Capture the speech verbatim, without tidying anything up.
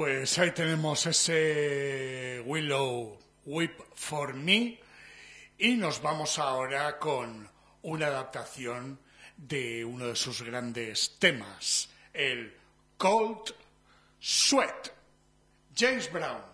Pues ahí tenemos ese Willow Weep for Me y nos vamos ahora con una adaptación de uno de sus grandes temas, el Cold Sweat, James Brown.